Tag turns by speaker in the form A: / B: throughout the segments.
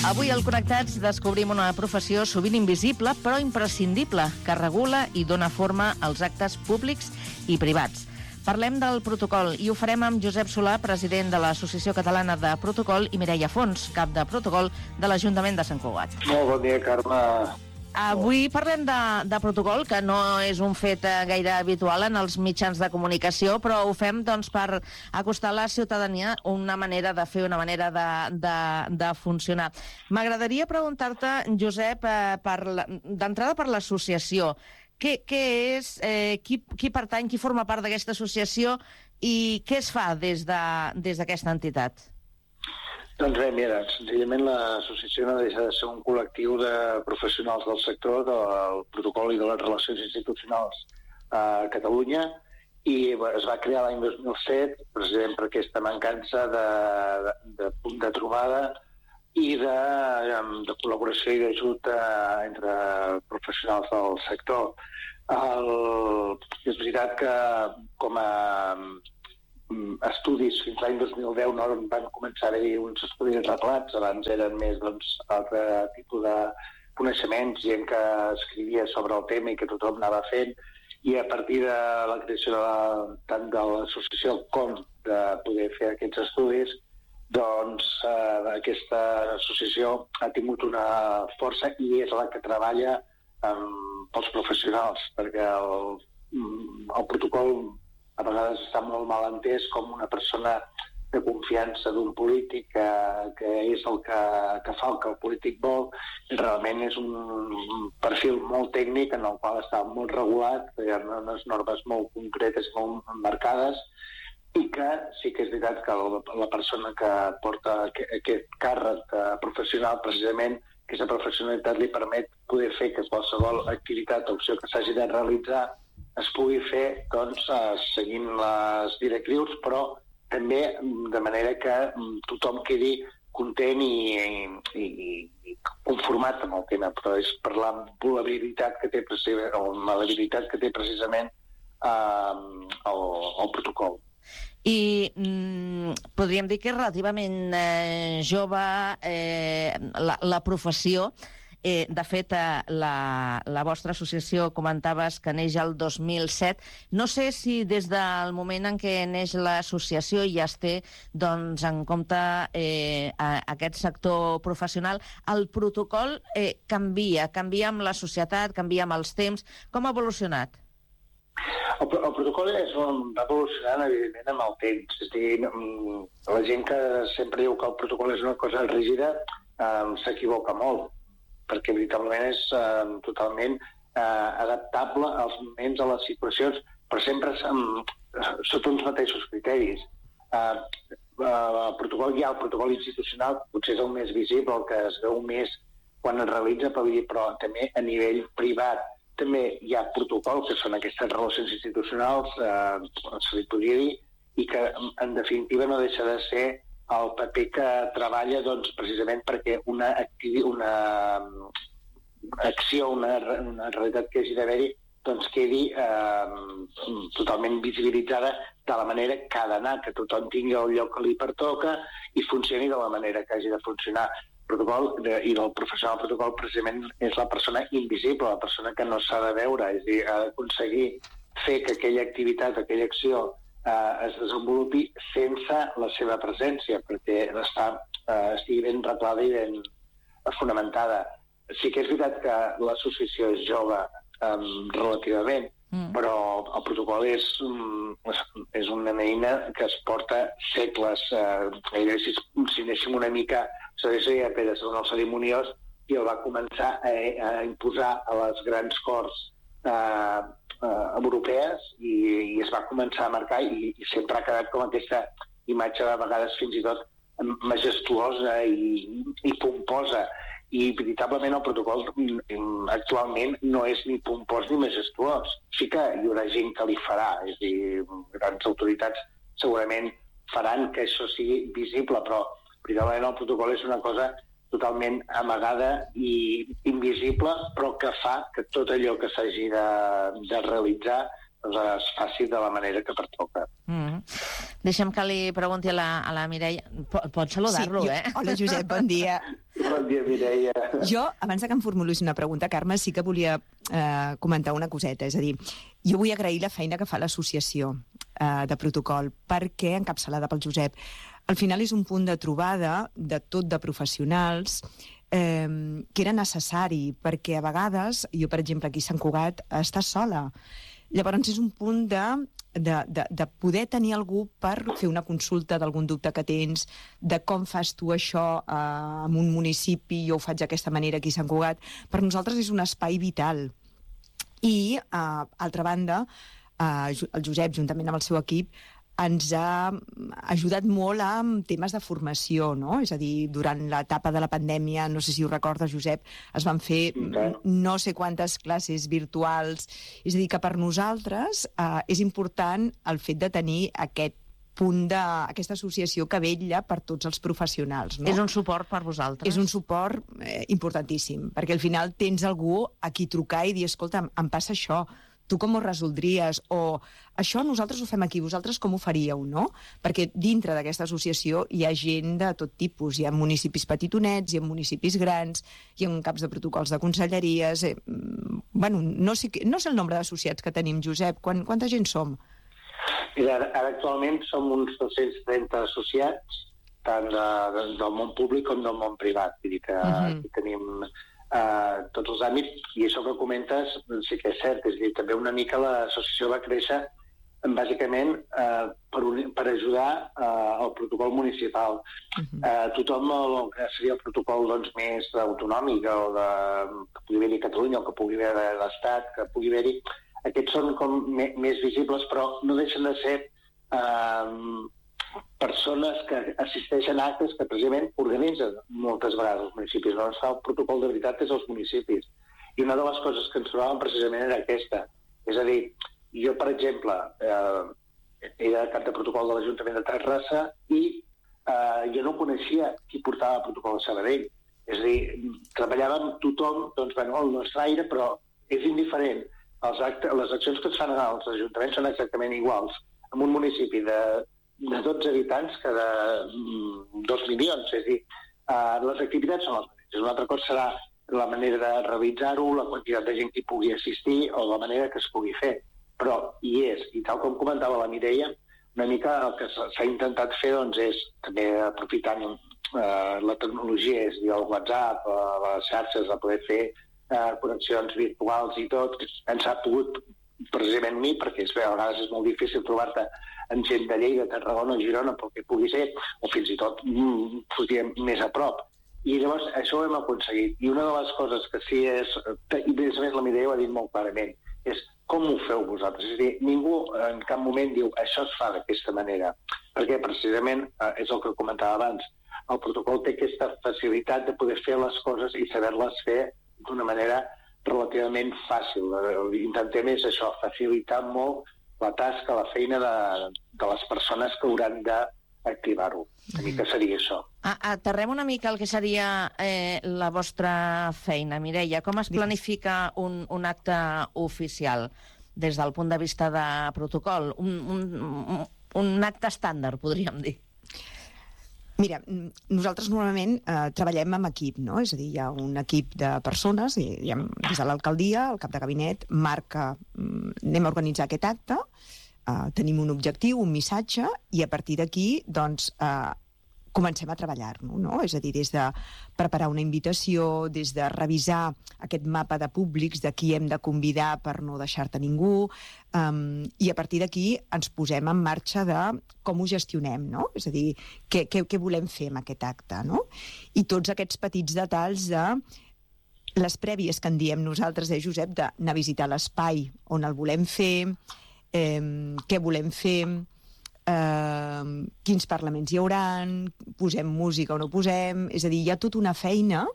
A: Avui al Connectats descobrim una professió sovint invisible però imprescindible que regula i dona forma als actes públics i privats. Parlem del protocol i ho farem amb Josep Solà, president de l'Associació Catalana de Protocol, i Mireia Fons, cap de protocol de l'Ajuntament de Sant Cugat.
B: Molt bon dia, Carme.
A: Avui parlem de protocol, que no és un fet gaire habitual en els mitjans de comunicació, però ho fem per acostar a la ciutadania una manera de fer, una manera de funcionar. M'agradaria preguntar-te, Josep, d'entrada per l'associació. Què és, qui pertany, qui forma part d'aquesta associació i què es fa des d'aquesta entitat?
B: Doncs bé, mira, senzillament l'associació no deixa de ser un col·lectiu de professionals del sector del protocol i de les relacions institucionals a Catalunya i es va crear l'any 2007 precisament per aquesta mancança de punt de trobada i de col·laboració i d'ajut entre professionals del sector. És veritat que com a estudis fins l'any 2010 no van començar a haver uns estudis reglats, abans eren més altre tipus de coneixements, gent que escrivia sobre el tema i que tothom anava fent, i a partir de la creació tant de l'associació com de poder fer aquests estudis, doncs aquesta associació ha tingut una força i és la que treballa pels professionals, perquè el protocol a vegades està molt mal entès com una persona de confiança d'un polític que és el que fa el que el polític vol. I realment és un perfil molt tècnic en el qual està molt regulat, hi ha unes normes molt concretes i molt marcades, i que sí que és veritat que la persona que porta aquest càrrec professional, precisament, aquesta professionalitat li permet poder fer que qualsevol activitat o opció que s'hagi de realitzar es pugui fer seguint les directrius, però també de manera que tothom quedi content i conformat amb el tema, però és per la malabilitat que té precisament el protocol.
A: I podríem dir que és relativament jove la professió. De fet, la vostra associació comentaves que neix el 2007. No sé si des del moment en què neix l'associació ja es té en compte aquest sector professional. El protocol canvia amb la societat, canvia amb els temps. Com ha evolucionat?
B: El protocol va evolucionant, evidentment, amb el temps. És a dir, la gent que sempre diu que el protocol és una cosa rígida s'equivoca molt, perquè veritablement és totalment adaptable als moments, a les situacions, però sempre sota uns mateixos criteris. El protocol institucional potser és el més visible, el que es veu més quan es realitza, però també a nivell privat. També hi ha protocols, que són aquestes relacions institucionals, se li podria dir, i que en definitiva no deixa de ser el paper que treballa precisament perquè una acció, una realitat que hagi d'haver-hi quedi totalment visibilitzada de la manera que ha d'anar, que tothom tingui el lloc que li pertoca i funcioni de la manera que hagi de funcionar. El protocol i el professional del protocol precisament és la persona invisible, la persona que no s'ha de veure, és a dir, ha d'aconseguir fer que aquella activitat, aquella acció es desenvolupi sense la seva presència, perquè estigui ben reglada i ben fonamentada. Sí que és veritat que l'associació és jove relativament, però el protocol és una eina que es porta segles. Si anéssim una mica, s'hauria Pere segons el cerimoniós, i el va començar a imposar a les grans corts europees i es va començar a marcar i sempre ha quedat com aquesta imatge de vegades fins i tot majestuosa i pomposa. I veritablement el protocol actualment no és ni pompós ni majestuós. Sí que hi haurà gent que li farà, és a dir, grans autoritats segurament faran que això sigui visible, però veritablement el protocol és una cosa totalment amagada i invisible, però que fa que tot allò que s'hagi de realitzar es faci de la manera que pertoca.
A: Deixa'm que li pregunti a la Mireia. Pots saludar-lo,
C: sí,
A: eh?
C: Hola, Josep, bon dia.
B: Bon dia, Mireia.
C: Jo, abans que em formulis una pregunta, Carme, sí que volia comentar una coseta. És a dir, jo vull agrair la feina que fa l'associació de protocol, perquè, encapçalada pel Josep, al final és un punt de trobada de tot de professionals que era necessari, perquè a vegades, jo, per exemple, aquí a Sant Cugat, estàs sola. Llavors és un punt de poder tenir algú per fer una consulta d'algun dubte que tens, de com fas tu això en un municipi, jo ho faig d'aquesta manera aquí a Sant Cugat. Per nosaltres és un espai vital. I, altra banda, el Josep, juntament amb el seu equip, ens ha ajudat molt amb temes de formació, no? És a dir, durant l'etapa de la pandèmia, no sé si ho recordes, Josep, es van fer no sé quantes classes virtuals. És a dir, que per nosaltres és important el fet de tenir aquest punt d'aquesta associació que vetlla per tots els professionals, no?
A: És un suport per vosaltres.
C: És un suport importantíssim, perquè al final tens algú a qui trucar i dir, escolta, em passa això, tu com ho resoldries? O això nosaltres ho fem aquí, vosaltres com ho faríeu, no? Perquè dintre d'aquesta associació hi ha gent de tot tipus. Hi ha municipis petitonets, hi ha municipis grans, hi ha caps de protocols de conselleries... Bueno, no sé el nombre d'associats que tenim, Josep. Quanta gent som?
B: Mira, ara actualment som uns 230 associats, tant del món públic com del món privat. Vull dir que aquí tenim... tots els àmbits, i això que comentes sí que és cert, és a dir, també una mica l'associació va créixer bàsicament per ajudar al protocol municipal. Tothom el que seria el protocol més autonòmic, o que pugui haver-hi a Catalunya, o que pugui haver a l'Estat, que pugui haver-hi, aquests són com més visibles, però no deixen de ser persones que assisteixen a actes que precisament organitzen moltes vegades els municipis. No ens fa el protocol de veritat és els municipis. I una de les coses que ens trobàvem precisament era aquesta. És a dir, jo, per exemple, era cap de protocol de l'Ajuntament de Terrassa i jo no coneixia qui portava el protocol a Sabadell. És a dir, treballàvem tothom, doncs, bueno, el nostre aire, però és indiferent. Les accions que es fan als ajuntaments són exactament iguals. En un municipi de 12 habitants que de 2 milions. És a dir, les activitats són les mateixes. Una altra cosa serà la manera de realitzar-ho, la quantitat de gent que hi pugui assistir o la manera que es pugui fer. Però hi és. I tal com comentava la Mireia, una mica el que s'ha intentat fer doncs, és, també aprofitant la tecnologia, és a dir, el WhatsApp, les xarxes, de poder fer connexions virtuals i tot, ens ha pogut precisament mi, perquè a vegades és molt difícil trobar-te amb gent de Lleida, Tarragona o Girona, pel que pugui ser, o fins i tot més a prop. I llavors això ho hem aconseguit. I una de les coses que sí és, i a més la Mireia ho ha dit molt clarament, és com ho feu vosaltres. És a dir, ningú en cap moment diu això es fa d'aquesta manera, perquè precisament és el que comentava abans, el protocol té aquesta facilitat de poder fer les coses i saber-les fer d'una manera relativament fàcil. Intentem és això, facilitar molt la tasca, la feina de les persones que hauran d'activar-ho. Una mica seria això.
A: Aterrem una mica el que seria la vostra feina, Mireia. Com es planifica un acte oficial des del punt de vista de protocol? Un acte estàndard, podríem dir.
C: Mira, nosaltres normalment treballem amb equip, no? És a dir, hi ha un equip de persones, des de l'alcaldia, el cap de gabinet, marca, anem a organitzar aquest acte, tenim un objectiu, un missatge, i a partir d'aquí, doncs, comencem a treballar-lo, no? És a dir, des de preparar una invitació, des de revisar aquest mapa de públics de qui hem de convidar per no deixar-te ningú, i a partir d'aquí ens posem en marxa de com ho gestionem, no? És a dir, què volem fer amb aquest acte, no? I tots aquests petits detalls de les prèvies que en diem nosaltres, Josep, d'anar a visitar l'espai on el volem fer, què volem fer, quins parlaments hi hauran, posem música o no posem... És a dir, hi ha tota una feina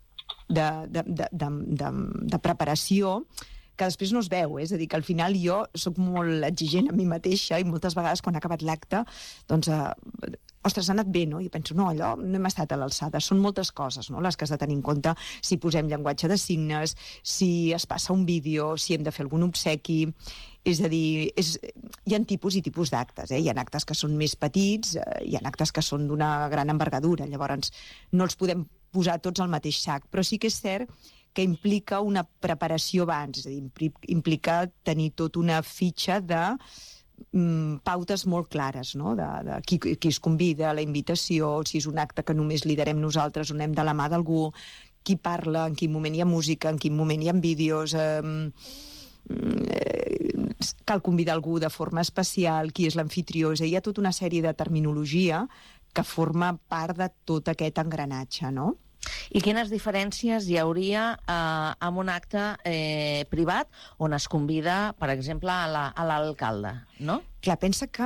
C: de preparació que després no es veu. És a dir, que al final jo soc molt exigent a mi mateixa i moltes vegades quan ha acabat l'acte, doncs, ostres, ha anat bé, no? I penso, no, allò no hem estat a l'alçada. Són moltes coses, no?, les que has de tenir en compte. Si posem llenguatge de signes, si es passa un vídeo, si hem de fer algun obsequi... És a dir, hi ha tipus i tipus d'actes. Hi ha actes que són més petits, hi ha actes que són d'una gran envergadura. Llavors, no els podem posar tots al mateix sac, però sí que és cert que implica una preparació abans, és a dir, implica tenir tota una fitxa de pautes molt clares, no? De qui es convida, la invitació, si és un acte que només liderem nosaltres, on anem de la mà d'algú, qui parla, en quin moment hi ha música, en quin moment hi ha vídeos, cal convidar algú de forma especial, qui és l'amfitrió, hi ha tota una sèrie de terminologia que forma part de tot aquest engranatge, no?
A: I quines diferències hi hauria amb un acte privat on es convida, per exemple, a l'alcalde, no?
C: Clar, pensa que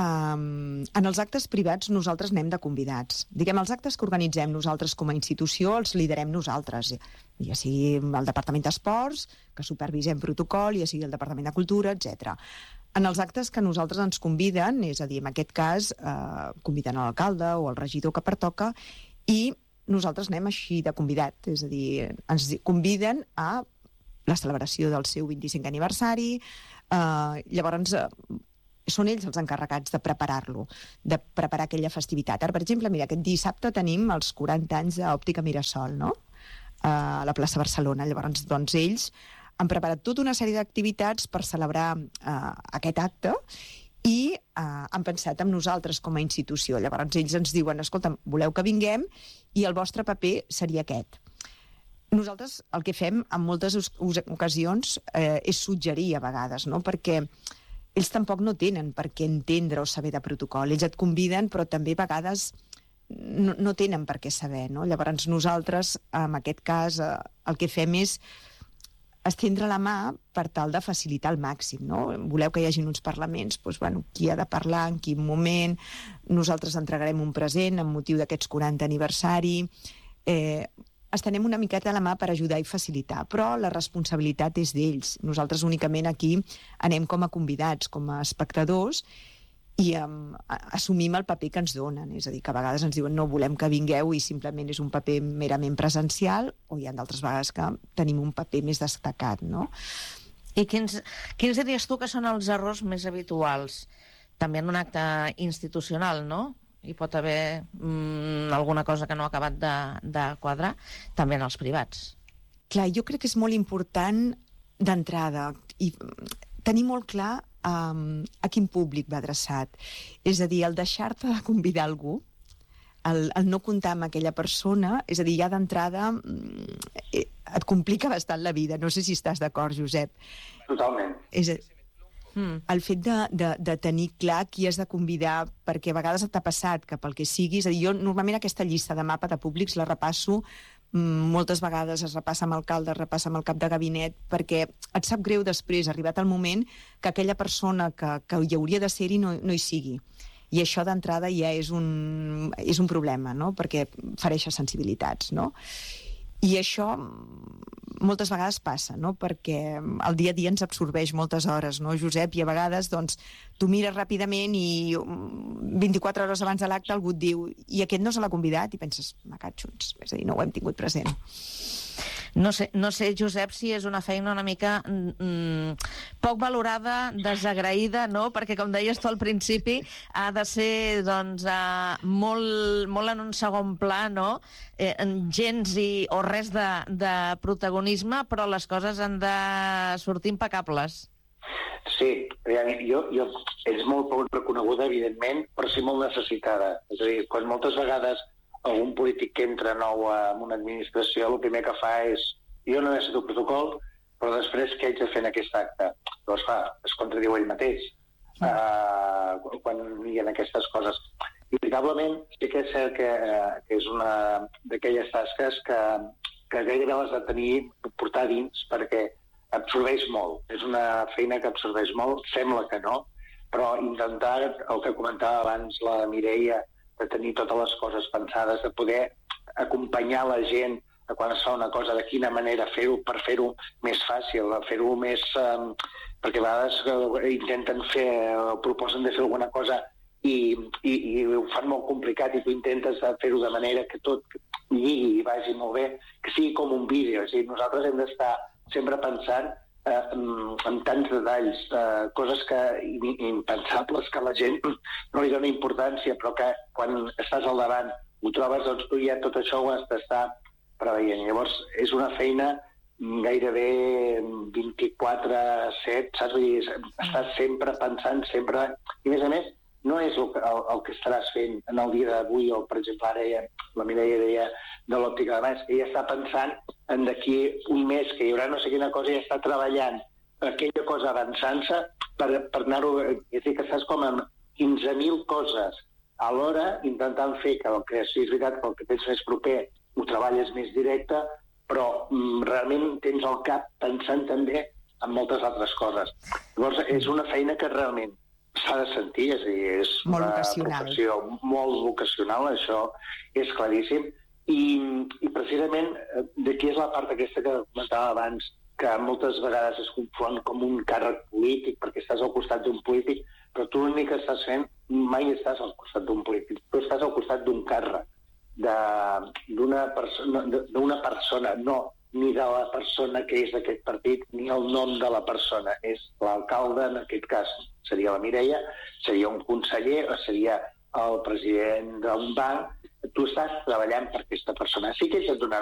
C: en els actes privats nosaltres anem de convidats. Diguem, els actes que organitzem nosaltres com a institució els liderem nosaltres, ja sigui el Departament d'Esports, que supervisem protocol, ja sigui el Departament de Cultura, etc. En els actes que nosaltres ens conviden, és a dir, en aquest cas, conviden a l'alcalde o al regidor que pertoca, i nosaltres anem així de convidat, és a dir, ens conviden a la celebració del seu 25è aniversari, llavors són ells els encarregats de preparar-lo, de preparar aquella festivitat. Ara, per exemple, mira, aquest dissabte tenim els 40 anys d'Òptica Mirasol, no?, a la plaça Barcelona. Llavors, doncs, ells han preparat tota una sèrie d'activitats per celebrar aquest acte i han pensat en nosaltres com a institució. Llavors ells ens diuen, escolta, voleu que vinguem i el vostre paper seria aquest. Nosaltres el que fem en moltes ocasions és suggerir a vegades, no? Perquè ells tampoc no tenen per què entendre o saber de protocol. Ells et conviden, però també a vegades no tenen per què saber, no? Llavors nosaltres, en aquest cas, el que fem és estendre la mà per tal de facilitar al màxim, no? Voleu que hi hagin uns parlaments, doncs, bueno, qui ha de parlar, en quin moment, nosaltres entregarem un present amb motiu d'aquests 40 aniversari, estenem una miqueta la mà per ajudar i facilitar, però la responsabilitat és d'ells. Nosaltres únicament aquí anem com a convidats, com a espectadors, i assumim el paper que ens donen. És a dir, que a vegades ens diuen no volem que vingueu i simplement és un paper merament presencial, o hi ha d'altres vegades que tenim un paper més destacat, no?
A: I quins diries tu que són els errors més habituals? També en un acte institucional, no? Hi pot haver alguna cosa que no ha acabat de quadrar, també en els privats.
C: Clar, jo crec que és molt important d'entrada i tenir molt clar a quin públic va adreçat. És a dir, el deixar-te de convidar algú, el no comptar amb aquella persona, és a dir, ja d'entrada et complica bastant la vida. No sé si estàs d'acord, Josep.
B: Totalment.
C: El fet de tenir clar qui has de convidar, perquè a vegades t'ha passat que pel que sigui, és a dir, jo normalment aquesta llista de mapa de públics la repasso moltes vegades, es repassa amb l'alcalde, es repassa amb el cap de gabinet, perquè et sap greu després, arribat el moment, que aquella persona que hi hauria de ser-hi no hi sigui. I això d'entrada ja és un problema, no? Perquè fereix sensibilitats, no? I això moltes vegades passa, no? Perquè el dia a dia ens absorbeix moltes hores, no, Josep? I a vegades, doncs, tu mires ràpidament i 24 hores abans de l'acte algú et diu i aquest no se l'ha convidat i penses, macatxons, és a dir, no ho hem tingut present.
A: No sé, Josep, si és una feina una mica poc valorada, desagraïda, no? Perquè, com deies tu al principi, ha de ser doncs, molt en un segon pla, no? Gens o res de protagonisme, però les coses han de sortir impecables.
B: Sí, és molt poc reconeguda, evidentment, però sí molt necessitada. És a dir, quan moltes vegades algun polític que entra nou en una administració, el primer que fa és jo no necessito protocol, però després què haig de fer en aquest acte? Doncs clar, es contradiu ell mateix quan hi ha aquestes coses. Inevitablement, sí que és cert que és una d'aquelles tasques que gairebé les de tenir, portar dins, perquè absorbeix molt. És una feina que absorbeix molt, sembla que no, però intentar, el que comentava abans la Mireia, de tenir totes les coses pensades, de poder acompanyar la gent a quan es fa una cosa, de quina manera fer-ho per fer-ho més fàcil, fer-ho més... perquè a vegades intenten proposen de fer alguna cosa i ho fan molt complicat i tu intentes fer-ho de manera que tot lligui i vagi molt bé, que sigui com un vídeo. És a dir, nosaltres hem d'estar sempre pensant amb tants detalls, coses impensables que la gent no li dona importància, però que quan estàs al davant ho trobes, doncs tu ja tot això ho has d'estar preveient. Llavors, és una feina gairebé 24/7, saps? Vull dir, estàs sempre pensant, sempre... I a més, no és el que estaràs fent en el dia d'avui, o per exemple, ara la Mireia deia de l'òptica de baix, ella està pensant en d'aquí un mes que hi haurà no sé quina cosa, i està treballant aquella cosa avançant-se per anar-ho... És a dir, que estàs com amb 15.000 coses alhora intentant fer que la creació, és veritat, que el que tens més proper ho treballes més directe, però realment tens el cap pensant també en moltes altres coses. Llavors, és una feina que realment s'ha de sentir, és a dir, és
C: molt
B: una
C: vocacional.
B: professió molt vocacional, això és claríssim, i precisament d'aquí és la part aquesta que comentava abans, que moltes vegades es confon com un càrrec polític, perquè estàs al costat d'un polític, però tu l'únic que estàs fent mai estàs al costat d'un polític, tu estàs al costat d'un càrrec, d'una persona, no ni de la persona que és d'aquest partit, ni el nom de la persona. És l'alcalde, en aquest cas seria la Mireia, seria un conseller o seria el president d'un banc. Tu estàs treballant per aquesta persona. Sí que ells et donaran